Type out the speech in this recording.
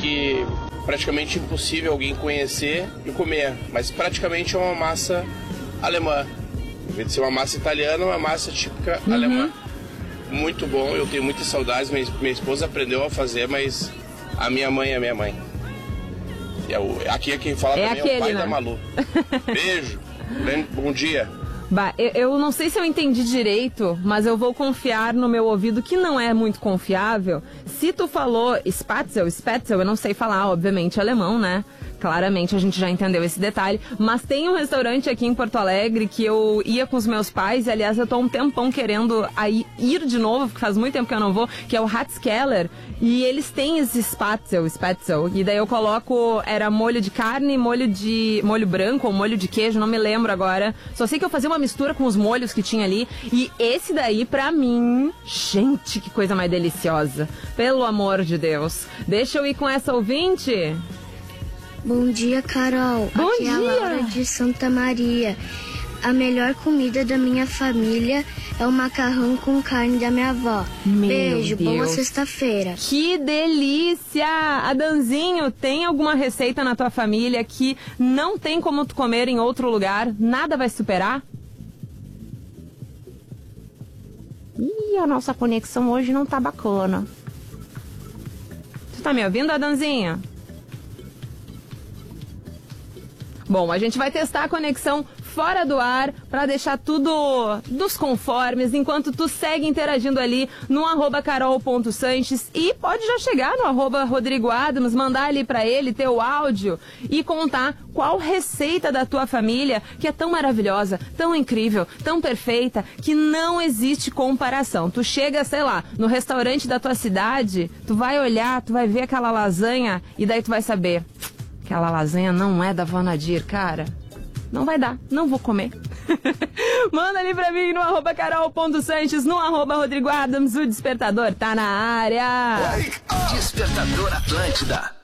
que praticamente impossível alguém conhecer e comer, mas praticamente é uma massa alemã. Em vez de ser uma massa italiana, é uma massa típica alemã. Muito bom, eu tenho muitas saudades, minha esposa aprendeu a fazer, mas a minha mãe é minha mãe. Aqui quem fala também é o pai da Malu. Beijo, bom dia. Bah, eu não sei se eu entendi direito, mas eu vou confiar no meu ouvido, que não é muito confiável. Se tu falou Spatzel, eu não sei falar, obviamente, alemão, né? Claramente a gente já entendeu esse detalhe. Mas tem um restaurante aqui em Porto Alegre que eu ia com os meus pais, e aliás eu tô um tempão querendo ir de novo, porque faz muito tempo que eu não vou, que é o Ratskeller. E eles têm esse Spatzel, e daí eu coloco, era molho de carne, molho branco ou molho de queijo, não me lembro agora. Só sei que eu fazia uma mistura com os molhos que tinha ali. E esse daí, pra mim, gente, que coisa mais deliciosa. Pelo amor de Deus. Deixa eu ir com essa ouvinte. Bom dia, Carol. Bom Aqui dia. é a Laura de Santa Maria. A melhor comida da minha família é o macarrão com carne da minha avó. Beijo, boa sexta-feira. Que delícia! Adanzinho, tem alguma receita na tua família que não tem como tu comer em outro lugar? Nada vai superar? Ih, a nossa conexão hoje não tá bacana. Tu tá me ouvindo, Adanzinho? Bom, a gente vai testar a conexão fora do ar para deixar tudo dos conformes, enquanto tu segue interagindo ali no @carol.sanches e pode já chegar no @rodrigoadams, mandar ali para ele teu áudio e contar qual receita da tua família que é tão maravilhosa, tão incrível, tão perfeita, que não existe comparação. Tu chega, sei lá, no restaurante da tua cidade, tu vai olhar, tu vai ver aquela lasanha e daí tu vai saber, aquela lasanha não é da Vó Nadir, cara. Não vai dar, não vou comer. Manda ali pra mim no @carol.sanches, no @rodrigoadams, o Despertador tá na área. Despertador Atlântida.